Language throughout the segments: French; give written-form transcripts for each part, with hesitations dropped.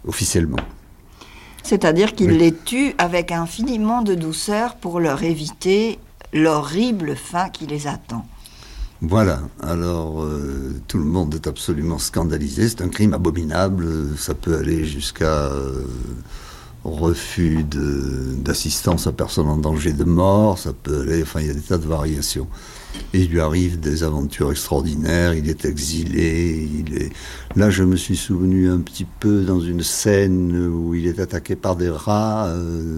officiellement. C'est-à-dire qu'il les tue avec infiniment de douceur pour leur éviter l'horrible fin qui les attend. Voilà, alors tout le monde est absolument scandalisé, c'est un crime abominable, ça peut aller jusqu'à refus d'assistance à personne en danger de mort, ça peut aller, enfin il y a des tas de variations. Et il lui arrive des aventures extraordinaires, il est exilé, Là je me suis souvenu un petit peu dans une scène où il est attaqué par des rats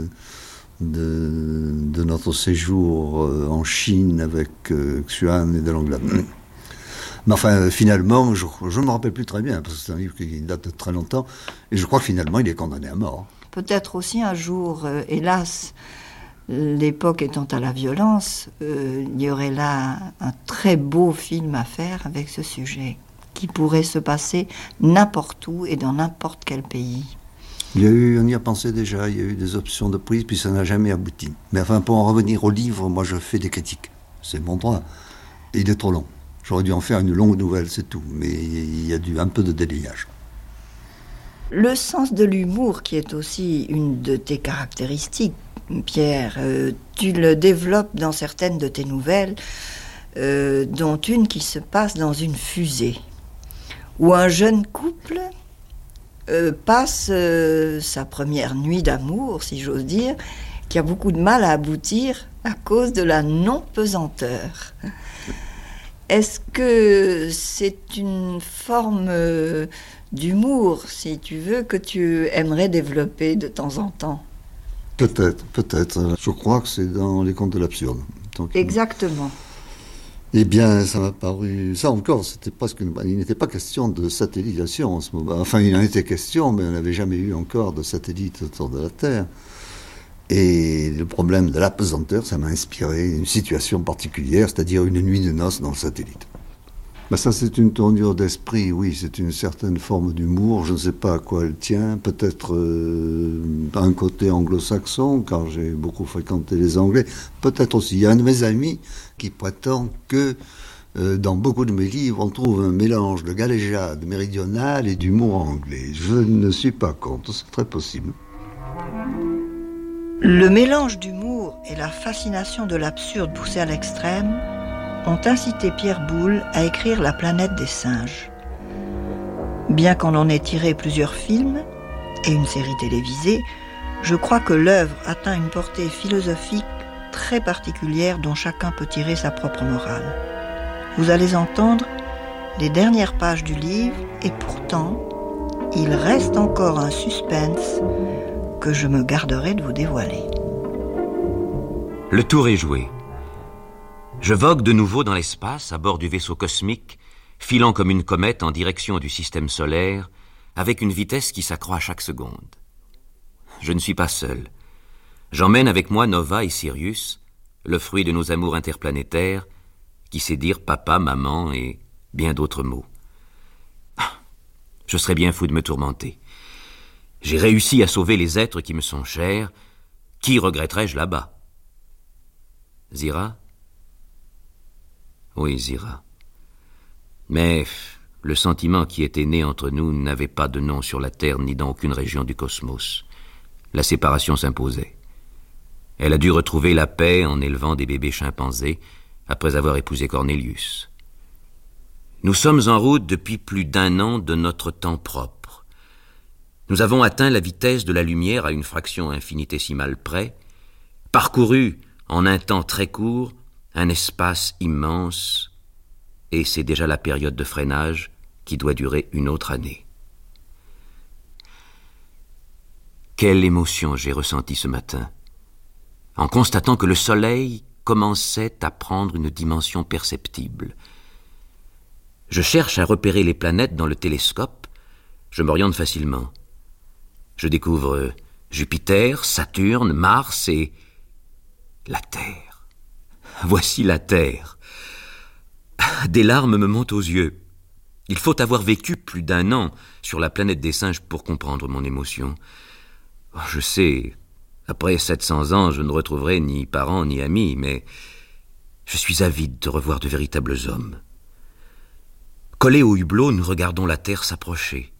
de notre séjour en Chine avec Xuan et de Langlade. Mais enfin, finalement, je ne me rappelle plus très bien, parce que c'est un livre qui date de très longtemps, et je crois que finalement il est condamné à mort. Peut-être aussi un jour, hélas, l'époque étant à la violence, il y aurait là un très beau film à faire avec ce sujet, qui pourrait se passer n'importe où et dans n'importe quel pays. On y a pensé déjà, il y a eu des options de prise, puis ça n'a jamais abouti. Mais enfin, pour en revenir au livre, moi je fais des critiques. C'est mon droit. Et il est trop long. J'aurais dû en faire une longue nouvelle, c'est tout. Mais il y a un peu de délayage. Le sens de l'humour, qui est aussi une de tes caractéristiques, Pierre, tu le développes dans certaines de tes nouvelles, dont une qui se passe dans une fusée, où un jeune couple passe sa première nuit d'amour, si j'ose dire, qui a beaucoup de mal à aboutir à cause de la non-pesanteur. Est-ce que c'est une forme d'humour, si tu veux, que tu aimerais développer de temps en temps? Peut-être. Je crois que c'est dans les contes de l'absurde. Donc, exactement. Eh bien, ça m'a paru... Ça encore, il n'était pas question de satellisation en ce moment. Enfin, il en était question, mais on n'avait jamais eu encore de satellite autour de la Terre. Et le problème de l'apesanteur, ça m'a inspiré une situation particulière, c'est-à-dire une nuit de noces dans le satellite. Ben ça, c'est une tournure d'esprit, oui, c'est une certaine forme d'humour. Je ne sais pas à quoi elle tient. Peut-être un côté anglo-saxon, car j'ai beaucoup fréquenté les Anglais. Peut-être aussi. Il y a un de mes amis qui prétend que dans beaucoup de mes livres, on trouve un mélange de galéjade méridionale et d'humour anglais. Je ne suis pas contre, c'est très possible. Le mélange d'humour et la fascination de l'absurde poussé à l'extrême ont incité Pierre Boulle à écrire La planète des singes. Bien qu'on en ait tiré plusieurs films et une série télévisée, je crois que l'œuvre atteint une portée philosophique très particulière dont chacun peut tirer sa propre morale. Vous allez entendre les dernières pages du livre et pourtant, il reste encore un suspense que je me garderai de vous dévoiler. Le tour est joué. Je vogue de nouveau dans l'espace à bord du vaisseau cosmique, filant comme une comète en direction du système solaire, avec une vitesse qui s'accroît à chaque seconde. Je ne suis pas seul. J'emmène avec moi Nova et Sirius, le fruit de nos amours interplanétaires, qui sait dire papa, maman et bien d'autres mots. Je serais bien fou de me tourmenter. J'ai réussi à sauver les êtres qui me sont chers. Qui regretterais-je là-bas? Zira? Oui, Zira. Mais le sentiment qui était né entre nous n'avait pas de nom sur la Terre ni dans aucune région du cosmos. La séparation s'imposait. Elle a dû retrouver la paix en élevant des bébés chimpanzés après avoir épousé Cornelius. Nous sommes en route depuis plus d'1 an de notre temps propre. Nous avons atteint la vitesse de la lumière à une fraction infinitésimale près, parcouru en un temps très court un espace immense, et c'est déjà la période de freinage qui doit durer une autre année. Quelle émotion j'ai ressentie ce matin, en constatant que le soleil commençait à prendre une dimension perceptible. Je cherche à repérer les planètes dans le télescope, je m'oriente facilement. Je découvre Jupiter, Saturne, Mars et la Terre. Voici la Terre. Des larmes me montent aux yeux. Il faut avoir vécu plus d'1 an sur la planète des singes pour comprendre mon émotion. Je sais, après 700 ans, je ne retrouverai ni parents ni amis, mais je suis avide de revoir de véritables hommes. Collés au hublot, nous regardons la Terre s'approcher.